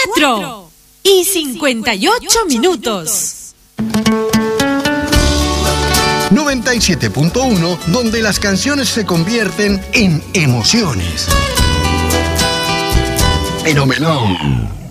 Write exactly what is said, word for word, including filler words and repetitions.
cuatro y cincuenta y ocho minutos. noventa y siete punto uno, donde las canciones se convierten en emociones. Fenomenal.